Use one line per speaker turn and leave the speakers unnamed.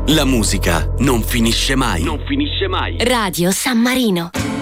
La musica non finisce mai.
Non finisce mai.
Radio San Marino.